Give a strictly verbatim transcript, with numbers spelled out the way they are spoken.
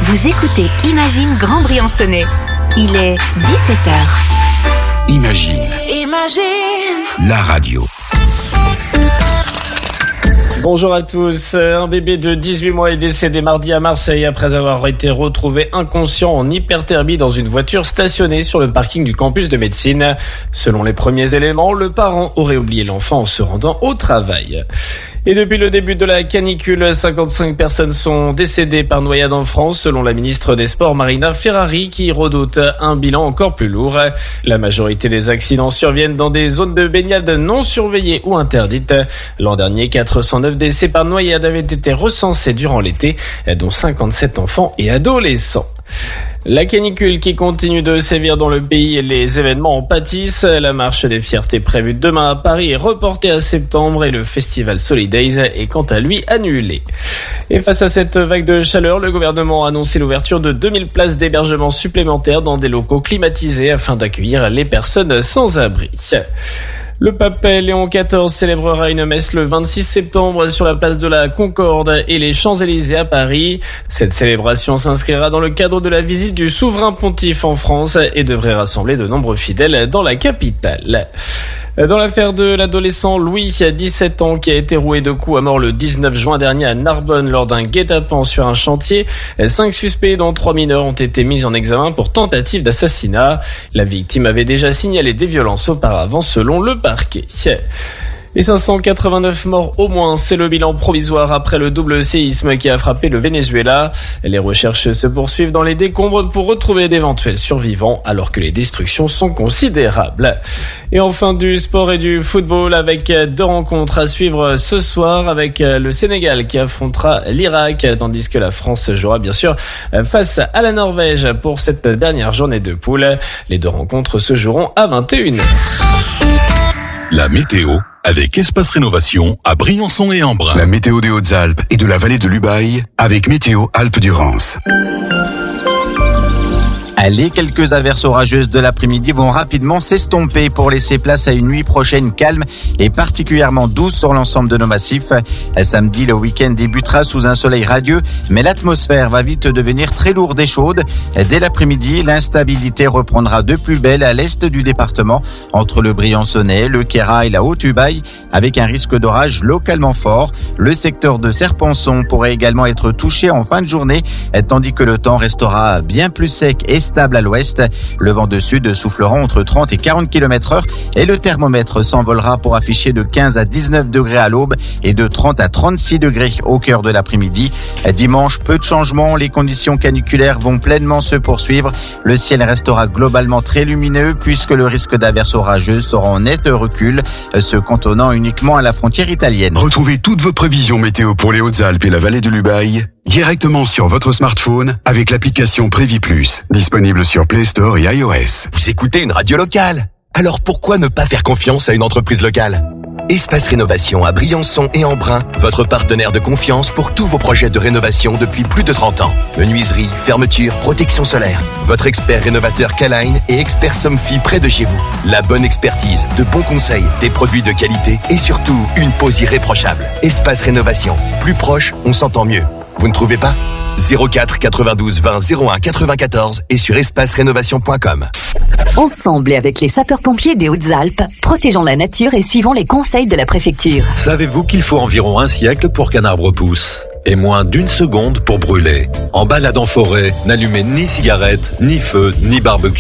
Vous écoutez Imagine Grand Briançonnais. Il est dix-sept heures. Imagine. Imagine. La radio. Bonjour à tous. Un bébé de dix-huit mois est décédé mardi à Marseille après avoir été retrouvé inconscient en hyperthermie dans une voiture stationnée sur le parking du campus de médecine. Selon les premiers éléments, le parent aurait oublié l'enfant en se rendant au travail. Et depuis le début de la canicule, cinquante-cinq personnes sont décédées par noyade en France, selon la ministre des Sports Marina Ferrari, qui redoute un bilan encore plus lourd. La majorité des accidents surviennent dans des zones de baignade non surveillées ou interdites. L'an dernier, quatre cent neuf décès par noyade avaient été recensés durant l'été, dont cinquante-sept enfants et adolescents. La canicule qui continue de sévir dans le pays et les événements en pâtissent. La marche des fiertés prévue demain à Paris est reportée à septembre et le festival Solidays est quant à lui annulé. Et face à cette vague de chaleur, le gouvernement a annoncé l'ouverture de deux mille places d'hébergement supplémentaires dans des locaux climatisés afin d'accueillir les personnes sans abri. Le pape Léon quatorze célébrera une messe le vingt-six septembre sur la place de la Concorde et les Champs-Élysées à Paris. Cette célébration s'inscrira dans le cadre de la visite du souverain pontife en France et devrait rassembler de nombreux fidèles dans la capitale. Dans l'affaire de l'adolescent Louis, dix-sept ans, qui a été roué de coups à mort le dix-neuf juin dernier à Narbonne lors d'un guet-apens sur un chantier, cinq suspects dont trois mineurs ont été mis en examen pour tentative d'assassinat. La victime avait déjà signalé des violences auparavant selon le parquet. Et cinq cent quatre-vingt-neuf morts au moins, c'est le bilan provisoire après le double séisme qui a frappé le Venezuela. Les recherches se poursuivent dans les décombres pour retrouver d'éventuels survivants alors que les destructions sont considérables. Et enfin du sport et du football avec deux rencontres à suivre ce soir avec le Sénégal qui affrontera l'Irak tandis que la France jouera bien sûr face à la Norvège pour cette dernière journée de poule. Les deux rencontres se joueront à vingt et une heures. La météo avec Espace Rénovation à Briançon et Embrun. La météo des Hautes-Alpes et de la vallée de l'Ubaye avec Météo Alpes-Durance. Les quelques averses orageuses de l'après-midi vont rapidement s'estomper pour laisser place à une nuit prochaine calme et particulièrement douce sur l'ensemble de nos massifs. Samedi, le week-end débutera sous un soleil radieux, mais l'atmosphère va vite devenir très lourde et chaude. Dès l'après-midi, l'instabilité reprendra de plus belle à l'est du département, entre le Briançonnais, le Queyras et la Haute-Ubaye, avec un risque d'orage localement fort. Le secteur de Serpenson pourrait également être touché en fin de journée, tandis que le temps restera bien plus sec et stable à l'ouest. Le vent de sud soufflera entre trente et quarante kilomètres heure et le thermomètre s'envolera pour afficher de quinze à dix-neuf degrés à l'aube et de trente à trente-six degrés au cœur de l'après-midi. Dimanche, peu de changements, les conditions caniculaires vont pleinement se poursuivre. Le ciel restera globalement très lumineux puisque le risque d'averses orageuses sera en net recul, se cantonnant uniquement à la frontière italienne. Retrouvez toutes vos prévisions météo pour les Hautes-Alpes et la vallée de l'Ubaye directement sur votre smartphone avec l'application Prévi Plus, disponible sur Play Store et iOS. Vous écoutez une radio locale, alors pourquoi ne pas faire confiance à une entreprise locale ? Espace Rénovation à Briançon et Embrun, votre partenaire de confiance pour tous vos projets de rénovation depuis plus de trente ans. Menuiserie, fermeture, protection solaire. Votre expert rénovateur K-Line et expert Somfy près de chez vous. La bonne expertise, de bons conseils, des produits de qualité et surtout une pose irréprochable. Espace Rénovation. Plus proche, on s'entend mieux. Vous ne trouvez pas ? zéro quatre quatre-vingt-douze vingt zéro un quatre-vingt-quatorze et sur espace rénovation point com. Ensemble et avec les sapeurs-pompiers des Hautes-Alpes, protégeons la nature et suivons les conseils de la préfecture. Savez-vous qu'il faut environ un siècle pour qu'un arbre pousse ? Et moins d'une seconde pour brûler. En balade en forêt, n'allumez ni cigarette, ni feu, ni barbecue.